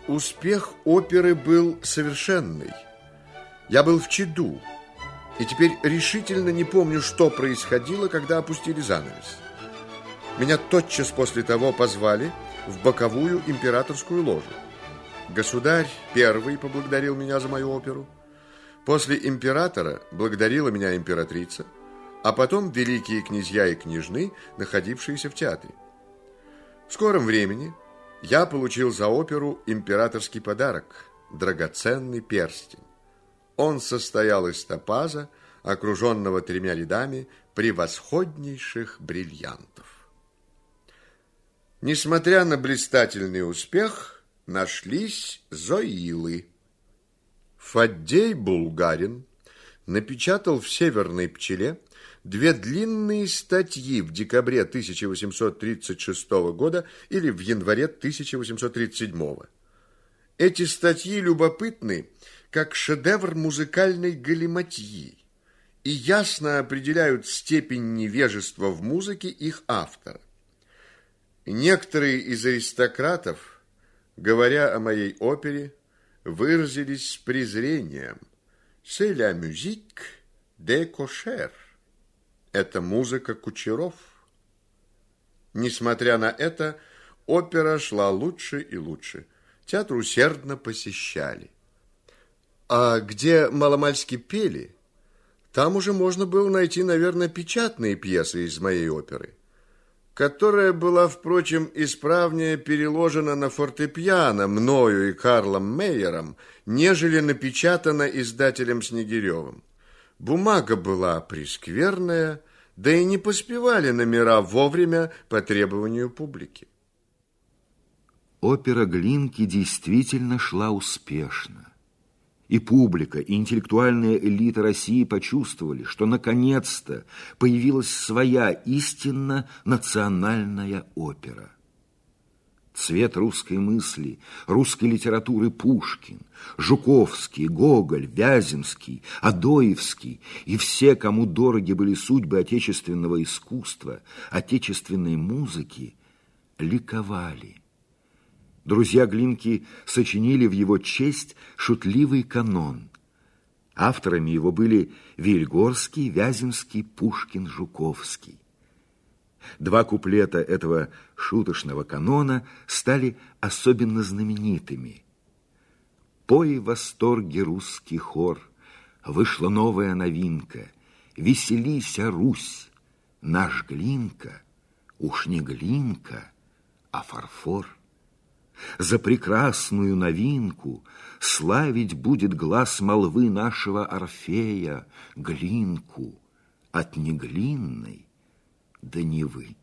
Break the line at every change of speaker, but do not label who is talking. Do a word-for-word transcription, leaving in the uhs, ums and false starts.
Успех оперы был совершенный. Я был в чаду, и теперь решительно не помню, что происходило, когда опустили занавес. Меня тотчас после того позвали в боковую императорскую ложу. Государь первый поблагодарил меня за мою оперу. После императора благодарила меня императрица, а потом великие князья и княжны, находившиеся в театре. В скором времени я получил за оперу императорский подарок – драгоценный перстень. Он состоял из топаза, окруженного тремя рядами превосходнейших бриллиантов. Несмотря на блистательный успех, нашлись Зоилы. Фаддей Булгарин напечатал в «Северной пчеле» две длинные статьи в декабре тысяча восемьсот тридцать шестого года или в январе тысяча восемьсот тридцать седьмого. Эти статьи любопытны, как шедевр музыкальной галиматьи, и ясно определяют степень невежества в музыке их автора. Некоторые из аристократов, говоря о моей опере, выразились с презрением. «C'est la musique des cochers». Это музыка кучеров. Несмотря на это, опера шла лучше и лучше. Театр усердно посещали. А где маломальски пели, там уже можно было найти, наверное, печатные пьесы из моей оперы, которая была, впрочем, исправнее переложена на фортепиано мною и Карлом Мейером, нежели напечатана издателем Снегиревым. Бумага была прескверная, да и не поспевали номера вовремя по требованию публики.
Опера Глинки действительно шла успешно. И публика, и интеллектуальная элита России почувствовали, что наконец-то появилась своя истинно национальная опера. Цвет русской мысли, русской литературы Пушкин, Жуковский, Гоголь, Вяземский, Адоевский и все, кому дороги были судьбы отечественного искусства, отечественной музыки, ликовали. Друзья Глинки сочинили в его честь шутливый канон. Авторами его были Вильгорский, Вяземский, Пушкин, Жуковский. Два куплета этого шуточного канона стали особенно знаменитыми. «Пой в восторге русский хор, вышла новая новинка, веселися, Русь, наш Глинка, уж не Глинка, а фарфор. За прекрасную новинку славить будет глаз молвы нашего Орфея, Глинку, от неглинной до Невы».